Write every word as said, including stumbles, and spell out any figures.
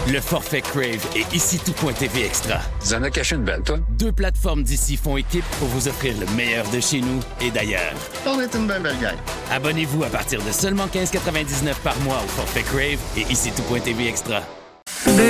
Le forfait Crave et ici tout.tv Extra. Tu en as caché une belle, toi? Deux plateformes d'ici font équipe pour vous offrir le meilleur de chez nous et d'ailleurs. On est une belle belle gang. Abonnez-vous à partir de seulement quinze quatre-vingt-dix-neuf par mois au forfait Crave et ici tout.tv Extra. Des